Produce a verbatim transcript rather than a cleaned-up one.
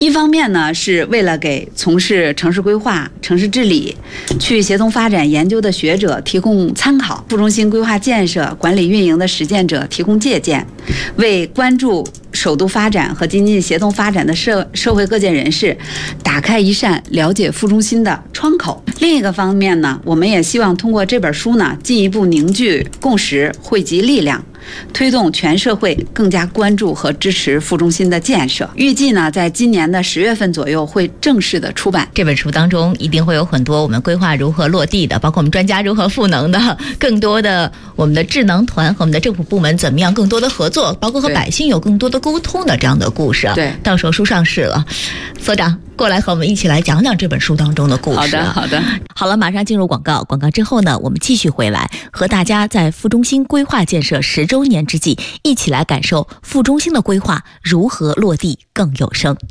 一方面呢，是为了给从事城市规划、城市治理、区域协同发展研究的学者提供参考，副中心规划建设、管理运营的实践者提供借鉴，为关注首都发展和经济协同发展的社社会各界人士打开一扇了解副中心的窗口。另一个方面呢，我们也希望通过这本书呢，进一步凝聚共识，汇集力量，推动全社会更加关注和支持副中心的建设。预计呢，在今年的十月份左右会正式的出版。 这本书当中一定会有很多我们规划如何落地的，包括我们专家如何赋能的，更多的我们的智能团和我们的政府部门怎么样更多的合作，包括和百姓有更多的沟通的这样的故事。 对， 到时候书上市了，所长过来和我们一起来讲讲这本书当中的故事。 好的，好的。 好了，马上进入广告。广告之后呢，我们继续回来和大家在副中心规划建设十周年之际，一起来感受副中心的规划如何落地更有声。